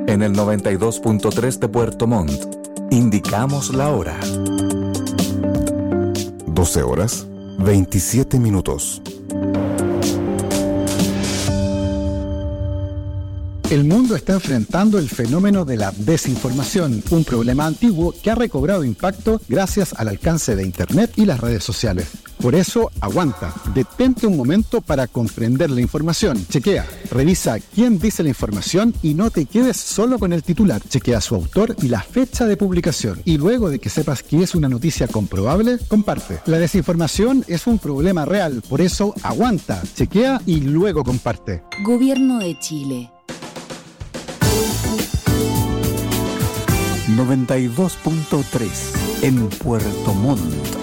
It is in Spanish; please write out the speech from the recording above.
En el 92.3 de Puerto Montt, indicamos la hora. 12 horas, 27 minutos. El mundo está enfrentando el fenómeno de la desinformación, un problema antiguo que ha recobrado impacto gracias al alcance de Internet y las redes sociales. Por eso, aguanta, detente un momento para comprender la información. Chequea, revisa quién dice la información y no te quedes solo con el titular. Chequea su autor y la fecha de publicación. Y luego de que sepas que es una noticia comprobable, comparte. La desinformación es un problema real, por eso aguanta, chequea y luego comparte. Gobierno de Chile. 92.3 en Puerto Montt.